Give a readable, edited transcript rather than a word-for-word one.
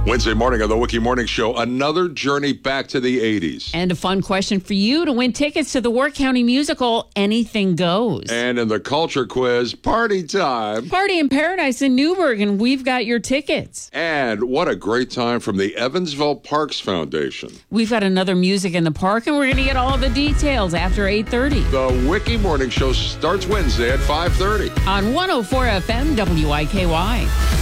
Wednesday morning on the Wiki Morning Show, another journey back to the 80s. And a fun question for you to win tickets to the Work County musical, Anything Goes. And in the culture quiz, party time. Party in Paradise in Newburgh, and we've got your tickets. And what a great time from the Evansville Parks Foundation. We've got another Music in the Park, and we're going to get all the details after 8:30. The Wiki Morning Show starts Wednesday at 5:30. On 104 FM WIKY.